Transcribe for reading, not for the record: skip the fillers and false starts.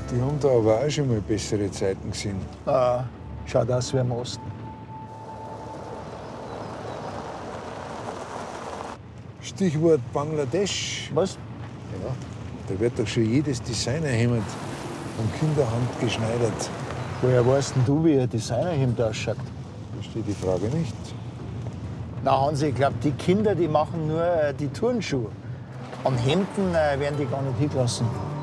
Die haben da aber auch schon mal bessere Zeiten gesehen. Ah, schaut aus wie im Osten. Stichwort Bangladesch. Was? Ja, da wird doch schon jedes Designerhemd von Kinderhand geschneidert. Woher weißt denn du, wie ein Designerhemd ausschaut? Verstehe die Frage nicht. Na Hansi, ich glaube, die Kinder, die machen nur die Turnschuhe. An Hemden werden die gar nicht hingelassen.